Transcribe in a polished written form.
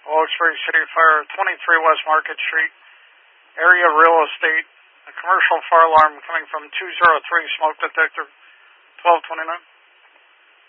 Wilkes-Barre City Fire, 23 West Market Street, area real estate, a commercial fire alarm coming from 203, smoke detector, 1229.